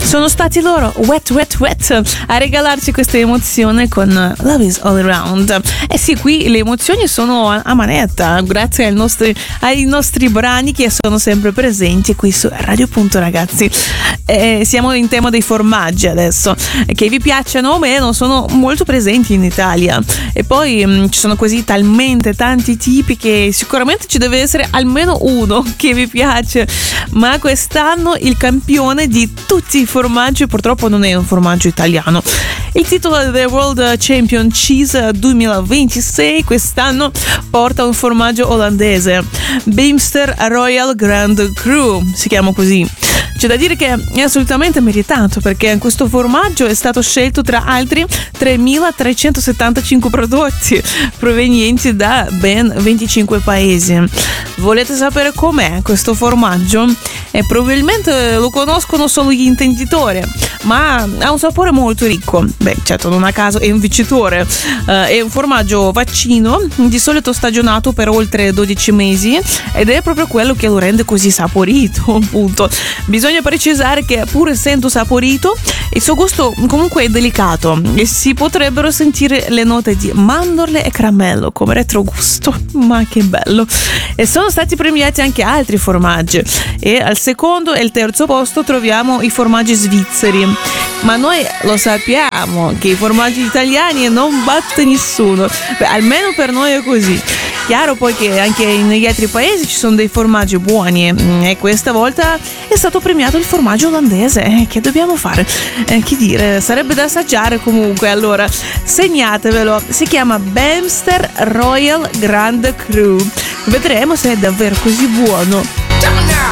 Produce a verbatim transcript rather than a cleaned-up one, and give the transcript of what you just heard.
Sono stati loro, Wet Wet Wet, a regalarci questa emozione con Love is All Around. Eh sì, qui le emozioni sono a, a manetta, grazie ai nostri, ai nostri brani che sono sempre presenti qui su Radio Punto, ragazzi. Eh, siamo in tema dei formaggi adesso, che vi piacciono o meno, sono molto presenti in Italia. E poi mh, ci sono così talmente tanti tipi che sicuramente ci deve essere almeno uno che vi piace. Ma quest'anno il campione di tutti i formaggi purtroppo non è un formaggio italiano. Il titolo The World Champion Cheese duemilaventisei quest'anno porta un formaggio olandese, Beemster Royal Grand Cru, si chiama così. C'è da dire che è assolutamente meritato, perché questo formaggio è stato scelto tra altri tremilatrecentosettantacinque prodotti provenienti da ben venticinque paesi. Volete sapere com'è questo formaggio? E probabilmente lo conoscono solo gli intenditori, ma ha un sapore molto ricco. Beh, certo, non a caso è un vincitore. Uh, è un formaggio vaccino, di solito stagionato per oltre dodici mesi, ed è proprio quello che lo rende così saporito, appunto. Bisogna precisare che, pur essendo saporito, il suo gusto comunque è delicato e si potrebbero sentire le note di mandorle e caramello come retrogusto. Ma che bello! E sono stati premiati anche altri formaggi, e al secondo e il terzo posto troviamo i formaggi svizzeri. Ma noi lo sappiamo che i formaggi italiani non batte nessuno. Beh, almeno per noi è così. Chiaro poi che anche negli altri paesi ci sono dei formaggi buoni, e questa volta è stato premiato il formaggio olandese. Eh, che dobbiamo fare? Eh, che dire, sarebbe da assaggiare comunque. Allora, segnatevelo, si chiama Beemster Royal Grand Cru. Vedremo se è davvero così buono.